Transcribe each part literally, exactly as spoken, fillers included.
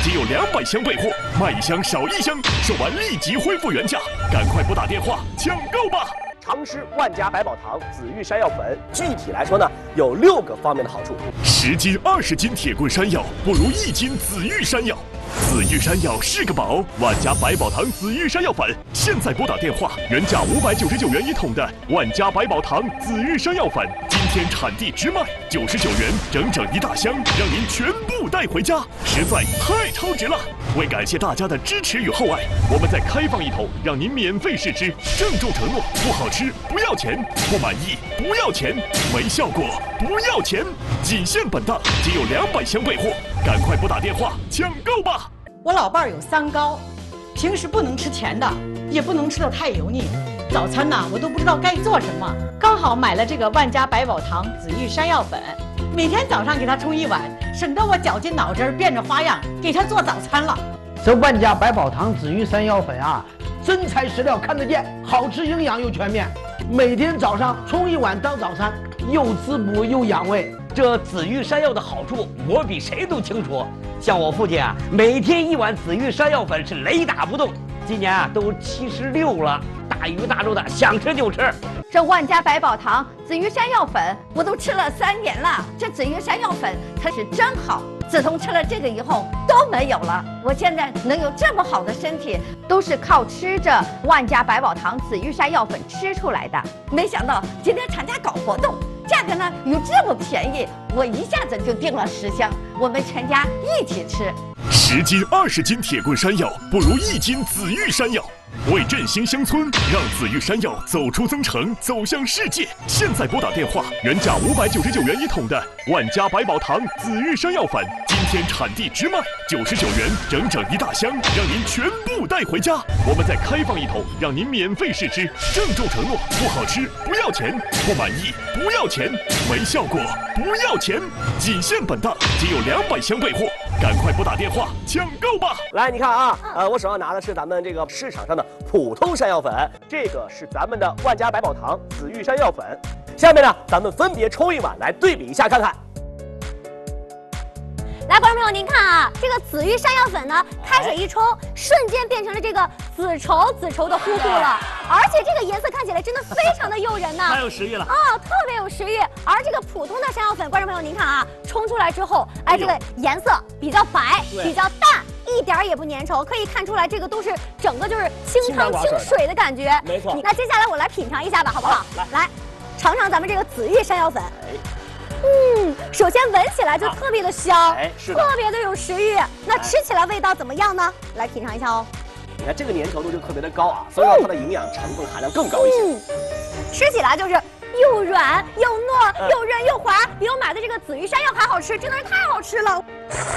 只有两百箱备货，卖一箱少一箱，售完立即恢复原价，赶快拨打电话抢购吧！ 常吃万家百宝堂紫玉山药粉，具体来说呢，有六个方面的好处。 十斤、二十斤铁棍山药不如一斤紫玉山药。紫玉山药是个宝，万家百宝堂紫玉山药粉，现在拨打电话，原价五百九十九元一桶的万家百宝堂紫玉山药粉，今天产地直卖九十九元，整整一大箱，让您全部带回家，实在太超值了！为感谢大家的支持与厚爱，我们再开放一桶，让您免费试吃，郑重承诺：不好吃不要钱，不满意不要钱，没效果不要钱，仅限本档，仅有两百箱备货，赶快拨打电话抢购吧！ 我老伴儿有三高，平时不能吃甜的，也不能吃得太油腻。早餐呢，我都不知道该做什么。刚好买了这个万家百宝堂紫玉山药粉，每天早上给他冲一碗，省得我绞尽脑汁变着花样给他做早餐了。 这万家百宝堂紫玉山药粉啊，真材实料看得见，好吃营养又全面。每天早上冲一碗当早餐，又滋补又养胃。 这紫玉山药的好处，我比谁都清楚。像我父亲啊，每天一碗紫玉山药粉是雷打不动，今年啊都七十六了，大鱼大肉的想吃就吃。 这万家百宝堂紫玉山药粉我都吃了三年了，这紫玉山药粉它是真好。自从吃了这个以后都没有了，我现在能有这么好的身体，都是靠吃这万家百宝堂紫玉山药粉吃出来的。没想到今天厂家搞活动，价格呢又这么便宜，我一下子就订了十箱，我们全家一起吃。 十斤、二十斤铁棍山药不如一斤紫玉山药。为振兴乡村，让紫玉山药走出增城，走向世界。现在拨打电话，原价五百九十九元一桶的万家百宝堂紫玉山药粉，今天产地直卖九十九元，整整一大箱，让您全部带回家。我们再开放一桶，让您免费试吃，郑重承诺：不好吃不要钱，不满意不要钱，没效果不要钱，仅限本档，仅有两百箱备货，赶快拨打电话抢购吧！ 来，你看啊，呃，我手上拿的是咱们这个市场上的普通山药粉，这个是咱们的万家百宝堂紫玉山药粉。下面呢，咱们分别冲一碗来对比一下看看。 来，观众朋友，您看啊，这个紫玉山药粉呢，开水一冲，瞬间变成了这个紫稠紫稠的糊糊了，而且这个颜色看起来真的非常的诱人呢， 太有食欲了哦，特别有食欲。而这个普通的山药粉，观众朋友您看啊，冲出来之后，哎，这个颜色比较白，比较淡，一点也不粘稠，可以看出来这个都是整个就是清汤清水的感觉。 没错。 那接下来我来品尝一下吧，好不好？来，来，尝尝咱们这个紫玉山药粉。嗯，首先闻起来就特别的香， 哎，是特别的有食欲。那吃起来味道怎么样呢？来品尝一下哦。 你看这个粘稠度就特别的高啊，所以说它的营养成分含量更高一些。 嗯，吃起来就是又软又糯又韧又滑，比我买的这个紫玉山药还好吃，真的是太好吃了。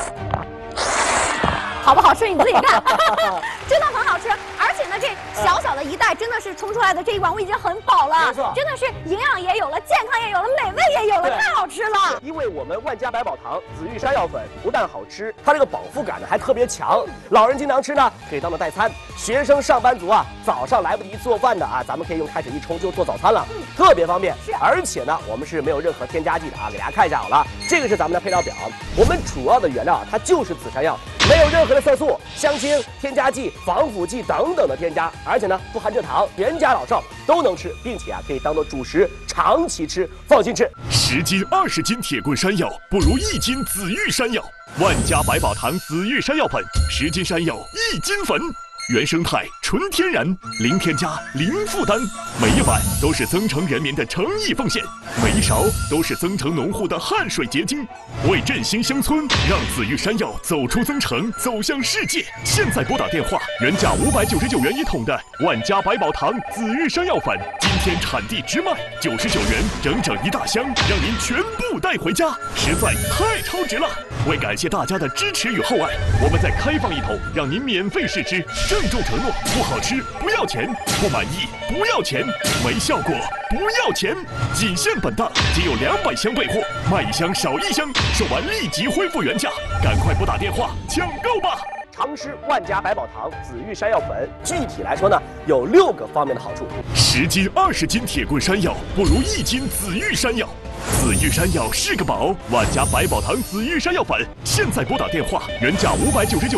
好不好吃你自己看，真的很好吃。而且呢，这小小的一袋真的是冲出来的这一碗我已经很饱了，真的是营养也有了，健康也有了，美味也有了，太好吃了。 因为我们万家百宝堂紫玉山药粉不但好吃，它这个饱腹感呢还特别强，老人经常吃呢可以当做代餐，学生上班族啊早上来不及做饭的啊，咱们可以用开水一冲就做早餐了，嗯、特别方便。 是， 而且呢我们是没有任何添加剂的啊，给大家看一下好了，这个是咱们的配料表，我们主要的原料啊它就是紫山药，没有任何的色素、香精、添加剂、防腐剂等等的添加，而且呢不含蔗糖，全家老少都能吃，并且啊可以当做主食长期吃，放心吃。 十斤、二十斤铁棍山药不如一斤紫玉山药。万家百宝堂紫玉山药粉，十斤山药一斤粉。原生态、纯天然，零添加、零负担，每一碗都是增城人民的诚意奉献，每一勺都是增城农户的汗水结晶。为振兴乡村，让紫玉山药走出增城，走向世界。现在拨打电话，原价五百九十九元一桶的万家百宝堂紫玉山药粉，今天产地直卖九十九元，整整一大箱，让您全部带回家，实在太超值了！为感谢大家的支持与厚爱，我们再开放一桶，让您免费试吃。郑重承诺：不好吃不要钱，不满意不要钱，没效果不要钱，仅限本档，仅有两百箱备货，卖一箱少一箱，售完立即恢复原价，赶快拨打电话抢购吧！ 常吃万家百宝堂紫玉山药粉，具体来说呢，有六个方面的好处。 十斤、二十斤铁棍山药不如一斤紫玉山药。紫玉山药是个宝，万家百宝堂紫玉山药粉，现在拨打电话，原价五百九十九。